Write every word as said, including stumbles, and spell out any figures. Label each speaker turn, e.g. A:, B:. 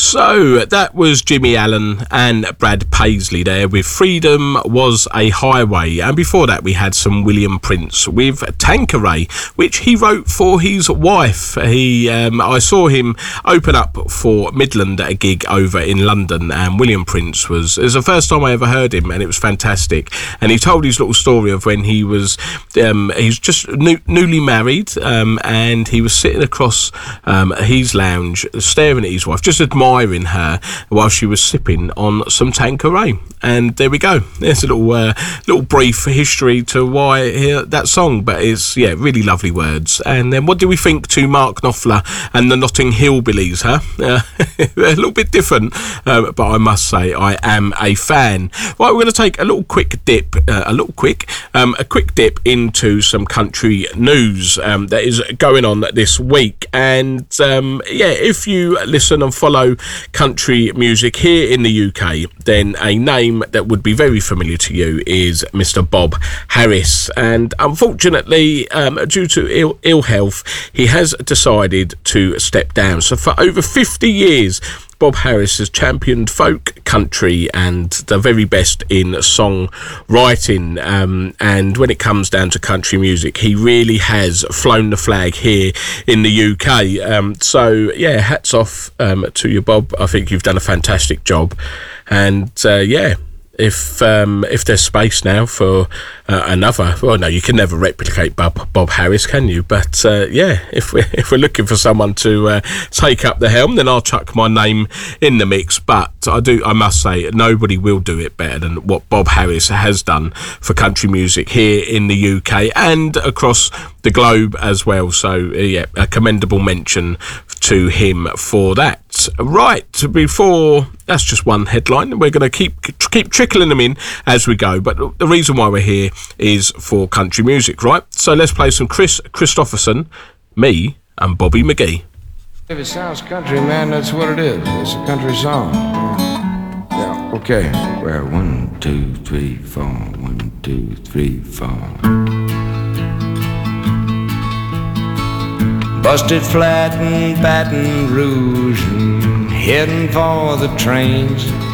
A: So that was Jimmy Allen and Brad Paisley there with Freedom Was a Highway, and before that we had some William Prince with Tanqueray, which he wrote for his wife. He, um, I saw him open up for Midland at a gig over in London, and William Prince was, it was the first time I ever heard him, and it was fantastic. And he told his little story of when he was, um, he was just new, newly married, um, and he was sitting across um, his lounge, staring at his wife, just admiring her while she was sipping on some Tanqueray. And there we go. There's a little uh, little brief history to why uh, that song, but it's, yeah, really lovely words. And then what do we think to Mark Knopfler and the Notting Hillbillies, huh? Uh, a little bit different, um, but I must say I am a fan. Right, we're going to take a little quick dip, uh, a little quick, um, a quick dip into some country news um, that is going on this week. And um, yeah, if you listen and follow country music here in the U K, then a name that would be very familiar to you is Mister Bob Harris. And unfortunately, um, due to ill, ill health, he has decided to step down. So for over fifty years, Bob Harris has championed folk, country, and the very best in songwriting. Um, and when it comes down to country music, he really has flown the flag here in the U K. Um, so, yeah, hats off um, to you, Bob. I think you've done a fantastic job. And, uh, yeah, if um, if there's space now for uh, another, well, no, you can never replicate Bob Bob Harris, can you? But uh, yeah, if we're if we're looking for someone to uh, take up the helm, then I'll chuck my name in the mix. But I do, I must say, nobody will do it better than what Bob Harris has done for country music here in the U K and across the globe as well. So yeah, a commendable mention to him for that. Right, before, that's just one headline. We're going to keep keep trickling them in as we go, but the reason why we're here is for country music, right? So let's play some Chris Christopherson, Me and Bobby McGee.
B: If it sounds country, man, that's what it is. It's a country song. Yeah, okay. Well, one, two, three, four. One, two, three, four. Busted flat in Baton Rouge and heading for the trains.